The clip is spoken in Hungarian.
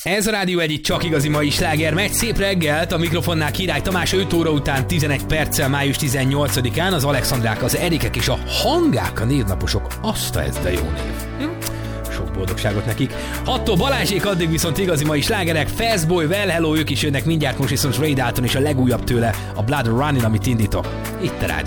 Ez a Rádió Egy, csak igazi mai sláger megy. Szép reggelt, a mikrofonnál Király Tamás, 5 óra után 11 perccel május 18-án az Alexandrák, az Erikek és a Hangák a névnaposok. Azt a ez de jó név. Sok boldogságot nekik. 6-tól Balázsék, addig viszont igazi mai slágerek. Fastboy, Well Hello, ők is jönnek mindjárt, most viszont Ray Dalton és a legújabb tőle, a Blood Running, amit indítok. Itt a Rádió